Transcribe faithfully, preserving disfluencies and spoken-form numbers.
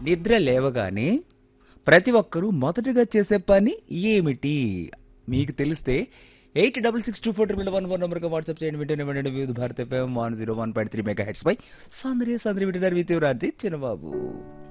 నిద్ర లేవగానే ప్రతి ఒక్కరూ మొదటగా చేసే పని ఏమిటి? మీకు తెలిస్తే eight double six two four triple one four నంబర్కి వాట్సాప్ చేయండి. వింటూనే వినండి వివిధ Bharat FM one zero one point three mega heads పై సాంద్రియ సాంద్రి వింటున్నారు విత్ రాజీ చిన్నబాబు.